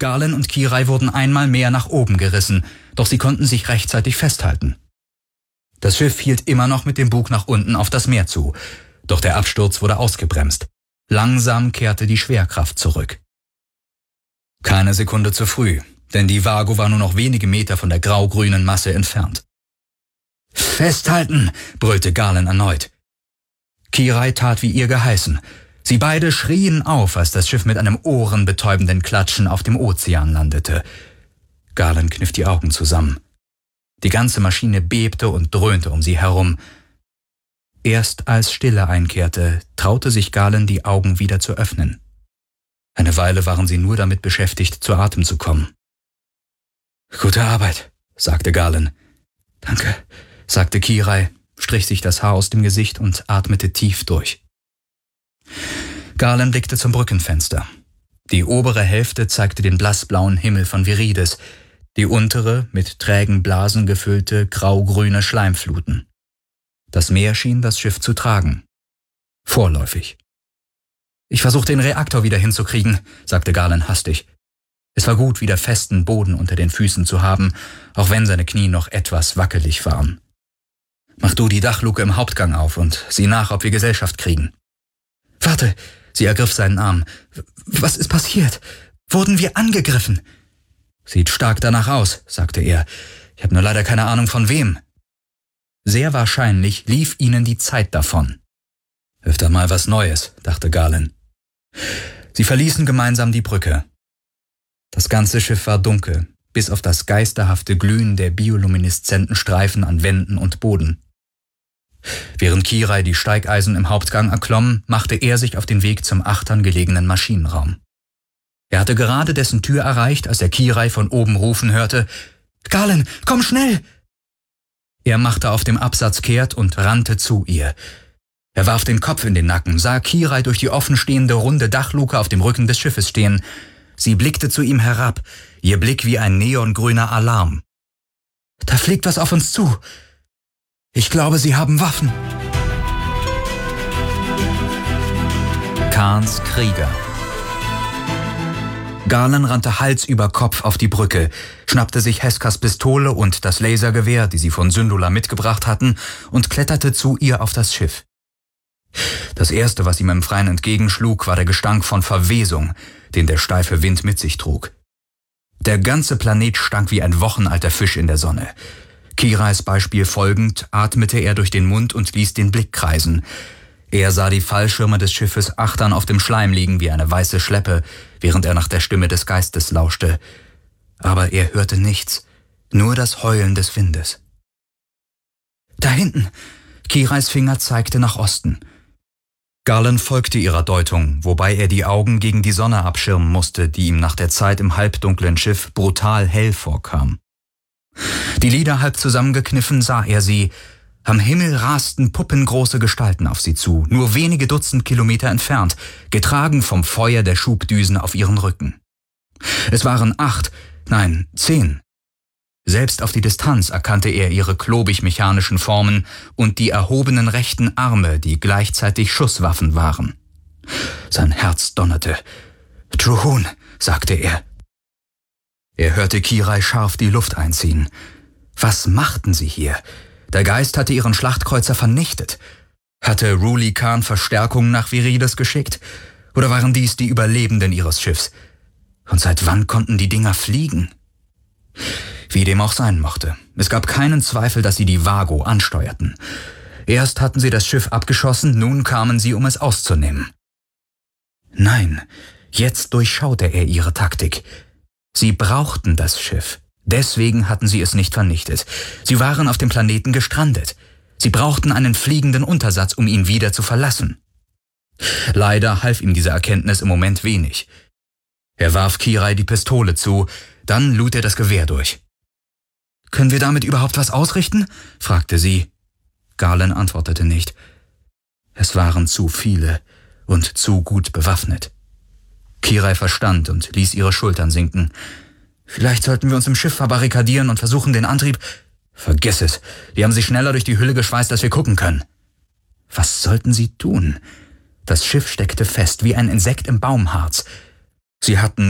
Galen und Kirai wurden einmal mehr nach oben gerissen, doch sie konnten sich rechtzeitig festhalten. Das Schiff hielt immer noch mit dem Bug nach unten auf das Meer zu, doch der Absturz wurde ausgebremst. Langsam kehrte die Schwerkraft zurück. Keine Sekunde zu früh, denn die Vago war nur noch wenige Meter von der grau-grünen Masse entfernt. »Festhalten«, brüllte Galen erneut. Kirai tat wie ihr geheißen. Sie beide schrien auf, als das Schiff mit einem ohrenbetäubenden Klatschen auf dem Ozean landete. Galen kniff die Augen zusammen. Die ganze Maschine bebte und dröhnte um sie herum. Erst als Stille einkehrte, traute sich Galen, die Augen wieder zu öffnen. Eine Weile waren sie nur damit beschäftigt, zu Atem zu kommen. »Gute Arbeit«, sagte Galen. »Danke«, sagte Kirai, strich sich das Haar aus dem Gesicht und atmete tief durch. Galen blickte zum Brückenfenster. Die obere Hälfte zeigte den blassblauen Himmel von Viridis, die untere mit trägen Blasen gefüllte grau-grüne Schleimfluten. Das Meer schien das Schiff zu tragen. Vorläufig. »Ich versuche den Reaktor wieder hinzukriegen«, sagte Galen hastig. Es war gut, wieder festen Boden unter den Füßen zu haben, auch wenn seine Knie noch etwas wackelig waren. »Mach du die Dachluke im Hauptgang auf und sieh nach, ob wir Gesellschaft kriegen.« »Warte«, sie ergriff seinen Arm. »Was ist passiert? Wurden wir angegriffen?« »Sieht stark danach aus«, sagte er. »Ich habe nur leider keine Ahnung von wem.« Sehr wahrscheinlich lief ihnen die Zeit davon. »Öfter mal was Neues«, dachte Galen. Sie verließen gemeinsam die Brücke. Das ganze Schiff war dunkel, bis auf das geisterhafte Glühen der biolumineszenten Streifen an Wänden und Boden. Während Kirai die Steigeisen im Hauptgang erklomm, machte er sich auf den Weg zum achtern gelegenen Maschinenraum. Er hatte gerade dessen Tür erreicht, als er Kirai von oben rufen hörte: »Galen, komm schnell!« Er machte auf dem Absatz kehrt und rannte zu ihr. Er warf den Kopf in den Nacken, sah Kirai durch die offenstehende runde Dachluke auf dem Rücken des Schiffes stehen. Sie blickte zu ihm herab, ihr Blick wie ein neongrüner Alarm. »Da fliegt was auf uns zu. Ich glaube, sie haben Waffen.« Khans Krieger. Galen rannte Hals über Kopf auf die Brücke, schnappte sich Heskas Pistole und das Lasergewehr, die sie von Syndulla mitgebracht hatten, und kletterte zu ihr auf das Schiff. Das Erste, was ihm im Freien entgegenschlug, war der Gestank von Verwesung, den der steife Wind mit sich trug. Der ganze Planet stank wie ein wochenalter Fisch in der Sonne. Kirais Beispiel folgend atmete er durch den Mund und ließ den Blick kreisen. Er sah die Fallschirme des Schiffes achtern auf dem Schleim liegen wie eine weiße Schleppe, während er nach der Stimme des Geistes lauschte. Aber er hörte nichts, nur das Heulen des Windes. »Da hinten!« Kirais Finger zeigte nach Osten. Galen folgte ihrer Deutung, wobei er die Augen gegen die Sonne abschirmen musste, die ihm nach der Zeit im halbdunklen Schiff brutal hell vorkam. Die Lider halb zusammengekniffen sah er sie. Am Himmel rasten puppengroße Gestalten auf sie zu, nur wenige Dutzend Kilometer entfernt, getragen vom Feuer der Schubdüsen auf ihren Rücken. Es waren 8, nein, 10. Selbst auf die Distanz erkannte er ihre klobig-mechanischen Formen und die erhobenen rechten Arme, die gleichzeitig Schusswaffen waren. Sein Herz donnerte. »Truhun«, sagte er. Er hörte Kirai scharf die Luft einziehen. Was machten sie hier? Der Geist hatte ihren Schlachtkreuzer vernichtet. Hatte Ruli Khan Verstärkung nach Viridis geschickt? Oder waren dies die Überlebenden ihres Schiffs? Und seit wann konnten die Dinger fliegen? Wie dem auch sein mochte. Es gab keinen Zweifel, dass sie die Vago ansteuerten. Erst hatten sie das Schiff abgeschossen, nun kamen sie, um es auszunehmen. Nein, jetzt durchschaute er ihre Taktik. Sie brauchten das Schiff. Deswegen hatten sie es nicht vernichtet. Sie waren auf dem Planeten gestrandet. Sie brauchten einen fliegenden Untersatz, um ihn wieder zu verlassen. Leider half ihm diese Erkenntnis im Moment wenig. Er warf Kirai die Pistole zu, dann lud er das Gewehr durch. »Können wir damit überhaupt was ausrichten?« fragte sie. Galen antwortete nicht. Es waren zu viele und zu gut bewaffnet. Kirai verstand und ließ ihre Schultern sinken. »Vielleicht sollten wir uns im Schiff verbarrikadieren und versuchen, den Antrieb...« »Vergiss es. Die haben sich schneller durch die Hülle geschweißt, als wir gucken können.« Was sollten sie tun? Das Schiff steckte fest wie ein Insekt im Baumharz. Sie hatten